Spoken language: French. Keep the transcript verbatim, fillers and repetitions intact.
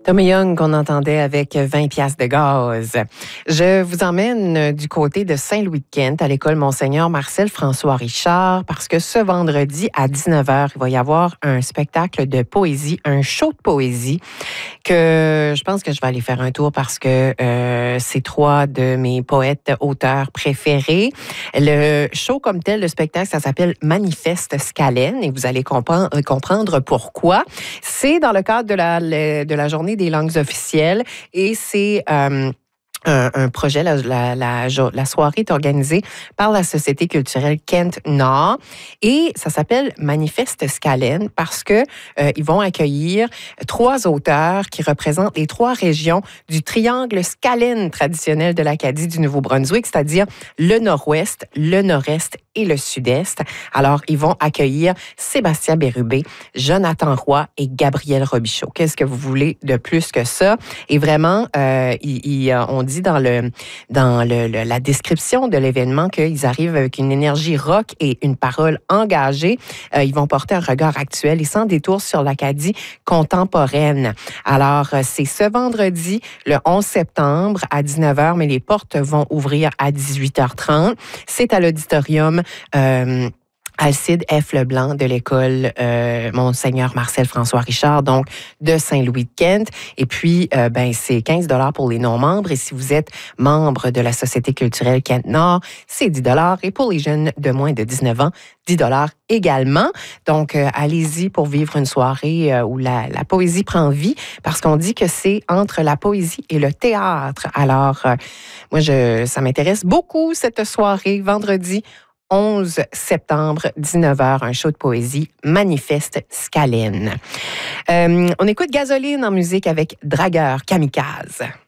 Tommy Young qu'on entendait avec vingt piastres de gaz. Je vous emmène du côté de Saint-Louis-de-Kent à l'école Monseigneur Marcel François Richard parce que ce vendredi à dix-neuf heures, il va y avoir un spectacle de poésie, un show de poésie que je pense que je vais aller faire un tour parce que euh, c'est trois de mes poètes auteurs préférés. Le show comme tel, le spectacle, ça s'appelle Manifeste Scalène et vous allez comprendre, comprendre pourquoi. C'est dans le cadre de la, de la journée des langues officielles et c'est euh, un, un projet, la, la, la, la soirée est organisée par la Société culturelle Kent Nord et ça s'appelle Manifeste Scalène parce que euh, ils vont accueillir trois auteurs qui représentent les trois régions du triangle scalène traditionnel de l'Acadie du Nouveau-Brunswick, c'est-à-dire le nord-ouest, le nord-est et le sud-est. Alors, ils vont accueillir Sébastien Bérubé, Jonathan Roy et Gabriel Robichaud. Qu'est-ce que vous voulez de plus que ça? Et vraiment, euh, ils, ils, on dit dans, le, dans le, le, la description de l'événement qu'ils arrivent avec une énergie rock et une parole engagée. Euh, ils vont porter un regard actuel et sans détour sur l'Acadie contemporaine. Alors, c'est ce vendredi, le onze septembre à dix-neuf heures, mais les portes vont ouvrir à dix-huit heures trente. C'est à l'auditorium Euh, Alcide F. Leblanc de l'école euh, Monseigneur Marcel François Richard, donc de Saint-Louis-de-Kent. Et puis, euh, ben c'est quinze dollars pour les non-membres. Et si vous êtes membre de la Société culturelle Kent-Nord, c'est dix dollars. Et pour les jeunes de moins de dix-neuf ans, dix dollars également. Donc, euh, allez-y pour vivre une soirée euh, où la, la poésie prend vie, parce qu'on dit que c'est entre la poésie et le théâtre. Alors, euh, moi, je, ça m'intéresse beaucoup, cette soirée, vendredi onze septembre, dix-neuf heures, un show de poésie, Manifeste Scalène. Euh, on écoute Gasoline en musique avec Dragueur Kamikaze.